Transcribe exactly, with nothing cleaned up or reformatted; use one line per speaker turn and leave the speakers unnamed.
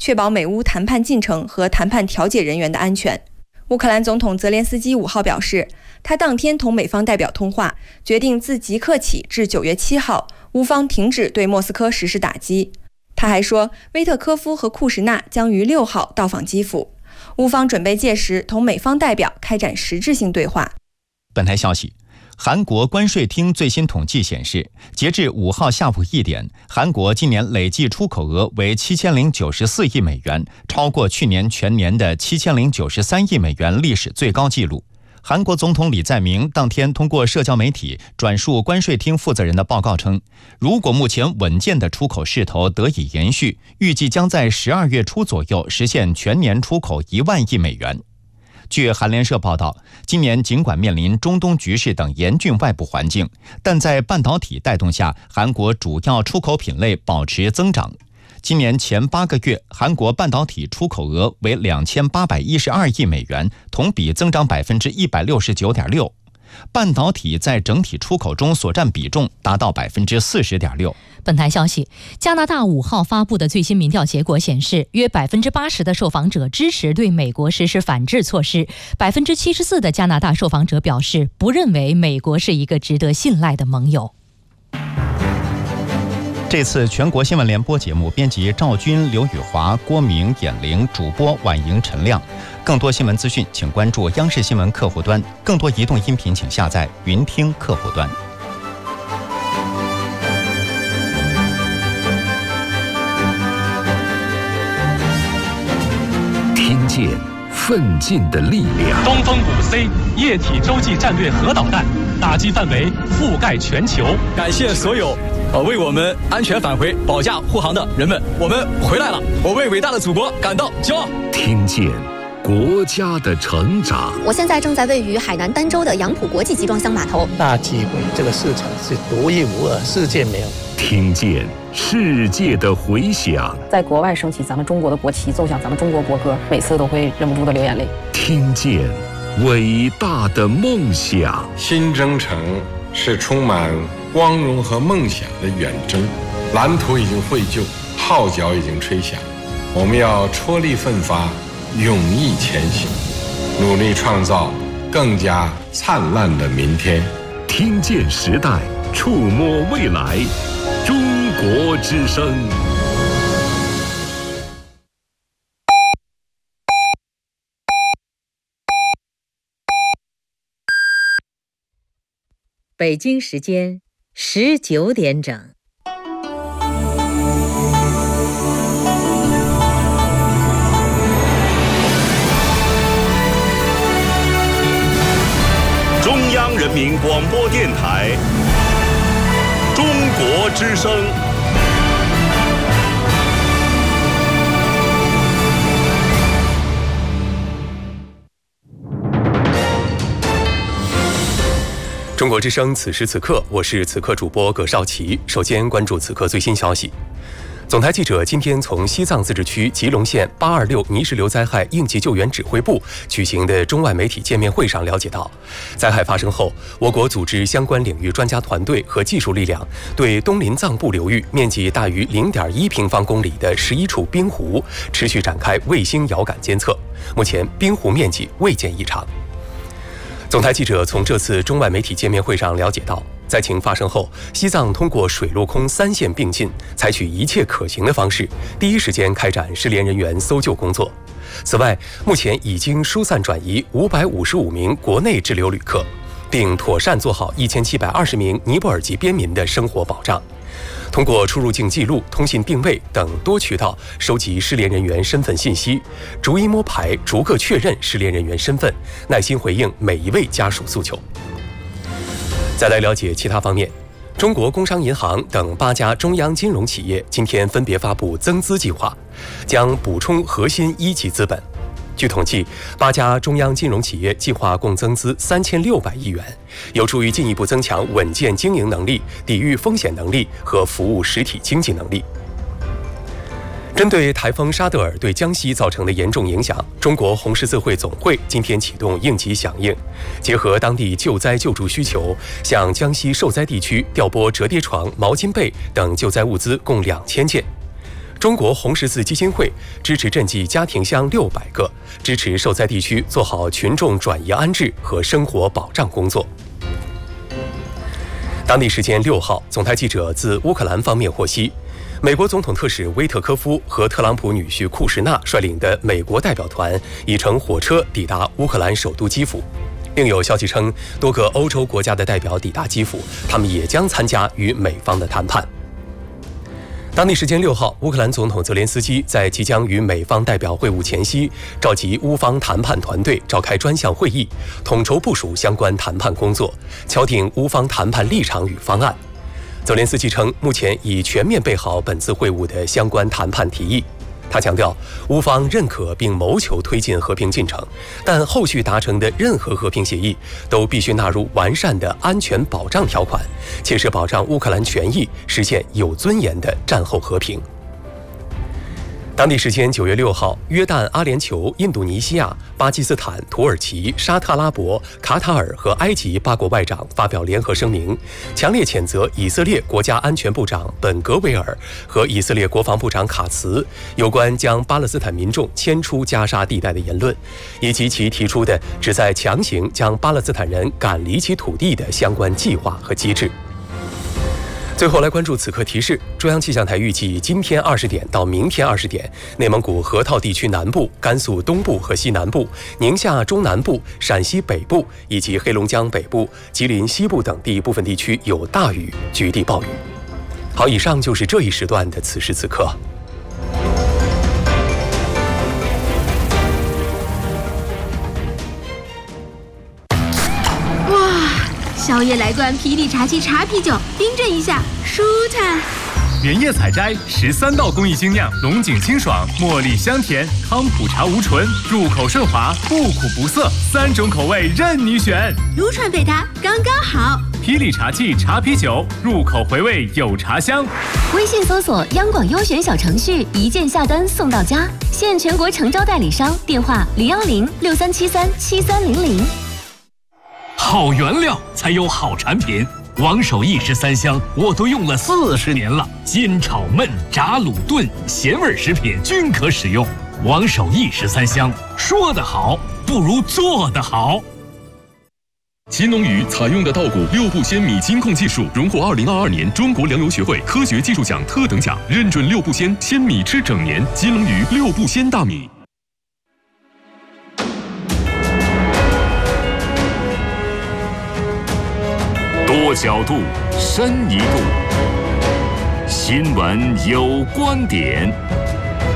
确保美乌谈判进程和谈判调解人员的安全。乌克兰总统泽连斯基五号表示，他当天同美方代表通话，决定自即刻起至九月七号，乌方停止对莫斯科实施打击。他还说，威特科夫和库什纳将于六号到访基辅，乌方准备届时同美方代表开展实质性对话。
本台消息，韩国关税厅最新统计显示，截至五号下午一点，韩国今年累计出口额为七千零九十四亿美元，超过去年全年的七千零九十三亿美元历史最高纪录。韩国总统李在明当天通过社交媒体转述关税厅负责人的报告称，如果目前稳健的出口势头得以延续，预计将在十二月初左右实现全年出口一万亿美元。据韩联社报道，今年尽管面临中东局势等严峻外部环境，但在半导体带动下，韩国主要出口品类保持增长。今年前八个月，韩国半导体出口额为两千八百一十二亿美元，同比增长百分之一百六十九点六。半导体在整体出口中所占比重达到百分之四十点六。
本台消息，加拿大五号发布的最新民调结果显示，约百分之八十的受访者支持对美国实施反制措施，百分之七十四的加拿大受访者表示不认为美国是一个值得信赖的盟友。
这次全国新闻联播节目，编辑赵军、刘宇华、郭明、眼玲，主播婉莹、陈亮。更多新闻资讯，请关注央视新闻客户端；更多移动音频，请下载云听客户端。
听见奋进的力量。
东风五 C 液体洲际战略核导弹打击范围覆盖全球。
感谢所有呃，为我们安全返回、保驾护航的人们，我们回来了！我为伟大的祖国感到骄傲。
听见国家的成长。
我现在正在位于海南儋州的杨浦国际集装箱码头。
大机会，这个市场是独一无二，世界没有。
听见世界的回响。
在国外升起咱们中国的国旗，奏响咱们中国国歌，每次都会忍不住的流眼泪。
听见伟大的梦想。
新征程是充满光荣和梦想的远征，蓝图已经绘就，号角已经吹响，我们要踔厉奋发，勇毅前行，努力创造更加灿烂的明天。
听见时代，触摸未来，中国之声。
北京时间十九点整。
中央人民广播电台中国之声。
中国之声，此时此刻，我是此刻主播葛少奇。首先关注此刻最新消息。总台记者今天从西藏自治区吉隆县八二六泥石流灾害应急救援指挥部举行的中外媒体见面会上了解到，灾害发生后，我国组织相关领域专家团队和技术力量，对东林藏布流域面积大于零点一平方公里的十一处冰湖持续展开卫星遥感监测，目前冰湖面积未见异常。总台记者从这次中外媒体见面会上了解到，灾情发生后，西藏通过水陆空三线并进，采取一切可行的方式，第一时间开展失联人员搜救工作。此外，目前已经疏散转移五百五十五名国内滞留旅客，并妥善做好一千七百二十名尼泊尔籍边民的生活保障。通过出入境记录、通信定位等多渠道收集失联人员身份信息，逐一摸排，逐个确认失联人员身份，耐心回应每一位家属诉求。再来了解其他方面，中国工商银行等八家中央金融企业今天分别发布增资计划，将补充核心一级资本。据统计，八家中央金融企业计划共增资三千六百亿元，有助于进一步增强稳健经营能力、抵御风险能力和服务实体经济能力。针对台风沙德尔对江西造成的严重影响，中国红十字会总会今天启动应急响应，结合当地救灾救助需求，向江西受灾地区调拨折叠床、毛巾被等救灾物资共两千件。 中国红十字基金会支持赈济家庭箱六百个，支持受灾地区做好群众转移安置和生活保障工作。当地时间六号，总台记者自乌克兰方面获悉，美国总统特使威特科夫和特朗普女婿库什纳率领的美国代表团已乘火车抵达乌克兰首都基辅。另有消息称，多个欧洲国家的代表抵达基辅，他们也将参加与美方的谈判。当地时间六号，乌克兰总统泽连斯基在即将与美方代表会晤前夕，召集乌方谈判团队召开专项会议，统筹部署相关谈判工作，敲定乌方谈判立场与方案。泽连斯基称，目前已全面备好本次会晤的相关谈判提议。他强调，乌方认可并谋求推进和平进程，但后续达成的任何和平协议都必须纳入完善的安全保障条款，切实保障乌克兰权益，实现有尊严的战后和平。当地时间九月六号，约旦、阿联酋、印度尼西亚、巴基斯坦、土耳其、沙特阿拉伯、卡塔尔和埃及八国外长发表联合声明，强烈谴责以色列国家安全部长本格维尔和以色列国防部长卡茨有关将巴勒斯坦民众迁出加沙地带的言论，以及其提出的旨在强行将巴勒斯坦人赶离其土地的相关计划和机制。最后来关注此刻提示，中央气象台预计今天二十点到明天二十点，内蒙古河套地区南部、甘肃东部和西南部、宁夏中南部、陕西北部以及黑龙江北部、吉林西部等地部分地区有大雨，局地暴雨。好，以上就是这一时段的此时此刻。
宵夜来罐霹雳茶七茶啤酒，冰镇一下，舒坦。
原叶采摘，十三道工艺精酿，龙井清爽，茉莉香甜，康普茶无醇，入口顺滑，不苦不涩，三种口味任你选。
撸串配它刚刚好。
霹雳茶器茶啤酒，入口回味有茶香。
微信搜索央广优选小程序，一键下单送到家。现全国诚招代理商，电话零幺零六三七三七三零零。
好原料才有好产品，王守义十三香我都用了四十年了，煎炒焖炸卤炖咸味食品均可使用。王守义十三香，说得好不如做得好。
金龙鱼采用的稻谷六步鲜米金控技术，荣获二零二二年中国粮油学会科学技术奖特等奖，认准六步鲜，鲜米吃整年。金龙鱼六步鲜大米。
多角度，深一度。新闻有观点。